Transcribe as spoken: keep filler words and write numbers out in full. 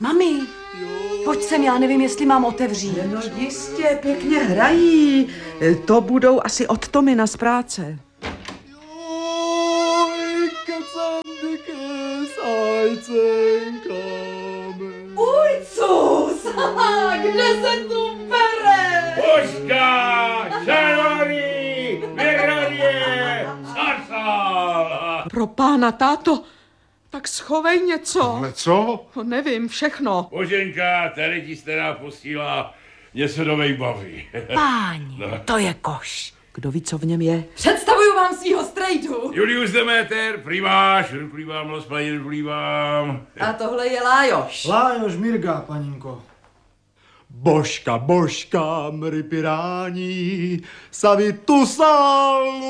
Mami, pojď sem, já nevím, jestli mám otevřít. No jistě, pěkně hrají. To budou asi od Tomina z práce. Ujcus, kde se tu bere? Puška, šanony, vygradě, sarsal. Pro pána, táto, tak schovej něco. Ale co? No, nevím, všechno. Boženka, tady ti stará posílá něco do vejbavy. Páni, to je koš. Kdo ví, co v něm je? Představuju vám svýho strejdu. Julius Demeter, primáš, rukulívám, los paní, rukulívám. A tohle je Lájoš. Lájoš Mirga, paninko. Božka, božka, mry pirání, savi tu salu.